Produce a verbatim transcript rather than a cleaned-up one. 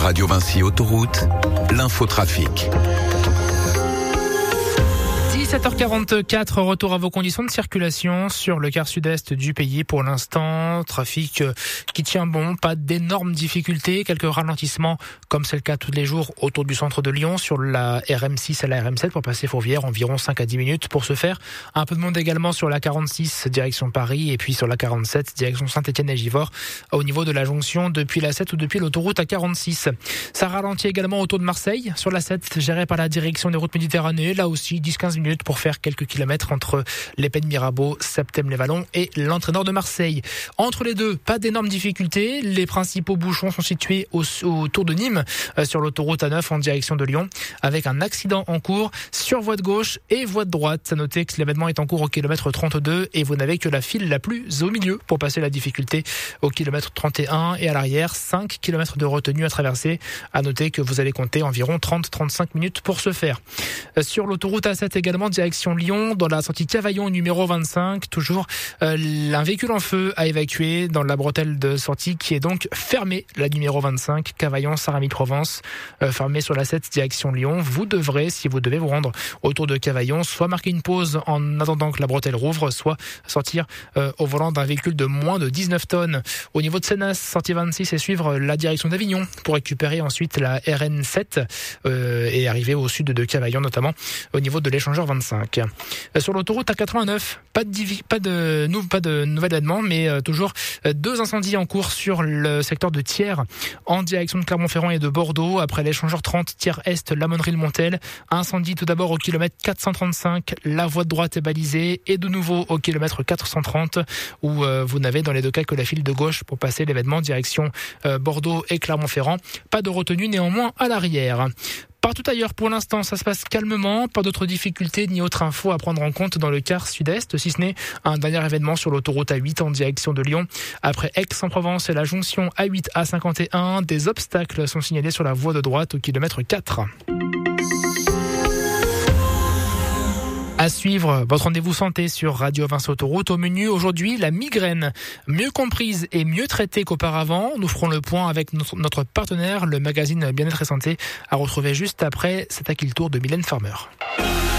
Radio Vinci Autoroute, l'infotrafic. dix-sept heures quarante-quatre, retour à vos conditions de circulation sur le quart sud-est du pays. Pour l'instant, trafic qui tient bon, pas d'énormes difficultés, quelques ralentissements comme c'est le cas tous les jours autour du centre de Lyon sur la R M six et la R M sept pour passer Fourvière, environ cinq à dix minutes pour ce faire. Un peu de monde également sur la quarante-six direction Paris et puis sur la quarante-sept direction Saint-Étienne et Givors au niveau de la jonction depuis la sept ou depuis l'autoroute A quarante-six. Ça ralentit également autour de Marseille sur la sept gérée par la direction des routes Méditerranée, là aussi dix à quinze minutes pour faire quelques kilomètres entre les Pennes Mirabeau, Septem-les-Vallons et l'entrée nord de Marseille. Entre les deux, pas d'énormes difficultés. Les principaux bouchons sont situés au, autour de Nîmes, euh, sur l'autoroute A neuf en direction de Lyon, avec un accident en cours sur voie de gauche et voie de droite. À noter que l'événement est en cours au kilomètre trente-deux et vous n'avez que la file la plus au milieu pour passer la difficulté au kilomètre trente et un et à l'arrière, cinq kilomètres de retenue à traverser. À noter que vous allez compter environ trente à trente-cinq minutes pour ce faire. Euh, sur l'autoroute A sept également, direction Lyon, dans la sortie Cavaillon numéro vingt-cinq, toujours euh, un véhicule en feu à évacuer dans la bretelle de sortie qui est donc fermée, la numéro vingt-cinq, Cavaillon, Saint-Rémy-de-Provence, euh, fermée sur la sept, direction Lyon. Vous devrez, si vous devez vous rendre autour de Cavaillon, soit marquer une pause en attendant que la bretelle rouvre, soit sortir euh, au volant d'un véhicule de moins de dix-neuf tonnes. Au niveau de Sénas, sortie vingt-six, et suivre la direction d'Avignon pour récupérer ensuite la R N sept euh, et arriver au sud de Cavaillon, notamment au niveau de l'échangeur vingt-cinq. Sur l'autoroute A quatre-vingt-neuf, pas de, divi- pas de, nou- pas de nouvel événement, mais euh, toujours euh, deux incendies en cours sur le secteur de Thiers, en direction de Clermont-Ferrand et de Bordeaux, après l'échangeur trente, Thiers-Est, Lamonnerie-le-Montel. Incendie tout d'abord au kilomètre quatre cent trente-cinq, la voie de droite est balisée, et de nouveau au kilomètre quatre cent trente, où euh, vous n'avez dans les deux cas que la file de gauche pour passer l'événement direction euh, Bordeaux et Clermont-Ferrand. Pas de retenue néanmoins à l'arrière. Partout ailleurs, pour l'instant, ça se passe calmement. Pas d'autres difficultés ni autres infos à prendre en compte dans le quart sud-est, si ce n'est un dernier événement sur l'autoroute A huit en direction de Lyon. Après Aix-en-Provence et la jonction A huit A cinquante et un, des obstacles sont signalés sur la voie de droite au kilomètre quatre. À suivre, votre rendez-vous santé sur Radio Vinci Autoroute. Au menu aujourd'hui, la migraine. Mieux comprise et mieux traitée qu'auparavant. Nous ferons le point avec notre partenaire, le magazine Bien-être et Santé, à retrouver juste après cet Aquil Tour de Mylène Farmer.